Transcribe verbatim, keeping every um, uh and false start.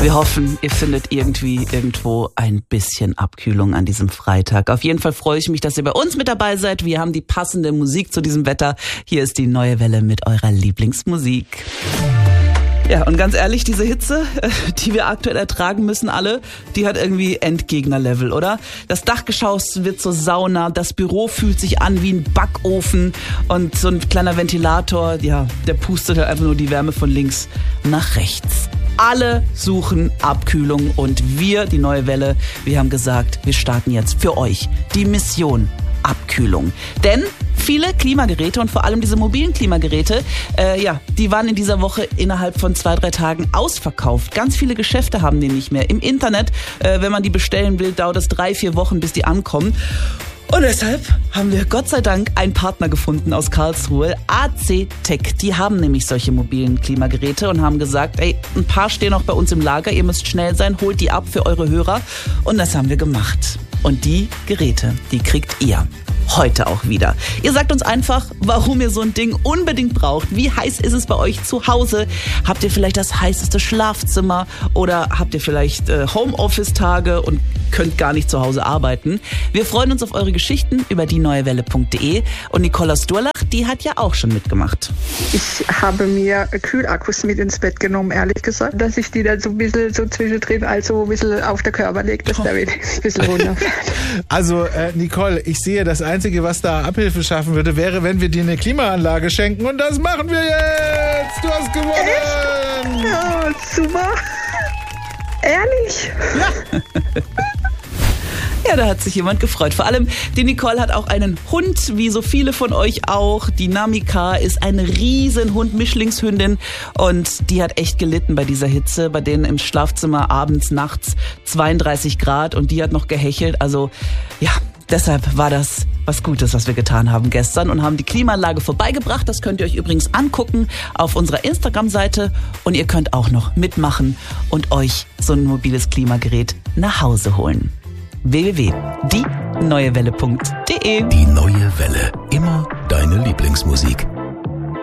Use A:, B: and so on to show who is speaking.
A: Wir hoffen, ihr findet irgendwie irgendwo ein bisschen Abkühlung an diesem Freitag. Auf jeden Fall freue ich mich, dass ihr bei uns mit dabei seid. Wir haben die passende Musik zu diesem Wetter. Hier ist die Neue Welle mit eurer Lieblingsmusik. Ja, und ganz ehrlich, diese Hitze, die wir aktuell ertragen müssen alle, die hat irgendwie Endgegner-Level, oder? Das Dachgeschoss wird zur Sauna, das Büro fühlt sich an wie ein Backofen und so ein kleiner Ventilator, ja, der pustet halt einfach nur die Wärme von links nach rechts. Alle suchen Abkühlung und wir, die Neue Welle, wir haben gesagt, wir starten jetzt für euch die Mission Abkühlung. Denn viele Klimageräte und vor allem diese mobilen Klimageräte, äh, ja, die waren in dieser Woche innerhalb von zwei, drei Tagen ausverkauft. Ganz viele Geschäfte haben die nicht mehr. Im Internet, äh, wenn man die bestellen will, dauert es drei, vier Wochen, bis die ankommen. Und deshalb haben wir Gott sei Dank einen Partner gefunden aus Karlsruhe, A C Tech. Die haben nämlich solche mobilen Klimageräte und haben gesagt, ey, ein paar stehen noch bei uns im Lager, ihr müsst schnell sein, holt die ab für eure Hörer. Und das haben wir gemacht. Und die Geräte, die kriegt ihr heute auch wieder. Ihr sagt uns einfach, warum ihr so ein Ding unbedingt braucht. Wie heiß ist es bei euch zu Hause? Habt ihr vielleicht das heißeste Schlafzimmer oder habt ihr vielleicht äh, Homeoffice-Tage und könnt gar nicht zu Hause arbeiten? Wir freuen uns auf eure Geschichten über die neue welle punkt de und Nicole aus Durlach, die hat ja auch schon mitgemacht.
B: Ich habe mir Kühlakkus mit ins Bett genommen, ehrlich gesagt, dass ich die dann so ein bisschen so zwischendrin also ein bisschen auf den Körper lege, dass der wenigstens ein bisschen runterfährt.
C: Also äh, Nicole, ich sehe, das Einzige, was da Abhilfe schaffen würde, wäre, wenn wir dir eine Klimaanlage schenken und das machen wir jetzt! Du hast gewonnen!
B: Echt? Ja, super! Ehrlich?
C: Ja!
A: Ja, da hat sich jemand gefreut. Vor allem, die Nicole hat auch einen Hund, wie so viele von euch auch. Die Namika ist eine Riesenhund, Mischlingshündin. Und die hat echt gelitten bei dieser Hitze, bei denen im Schlafzimmer abends, nachts zweiunddreißig Grad. Und die hat noch gehechelt. Also, ja, deshalb war das was Gutes, was wir getan haben gestern und haben die Klimaanlage vorbeigebracht. Das könnt ihr euch übrigens angucken auf unserer Instagram-Seite. Und ihr könnt auch noch mitmachen und euch so ein mobiles Klimagerät nach Hause holen. w w w punkt die neue welle punkt de
D: Die Neue Welle. Immer deine Lieblingsmusik.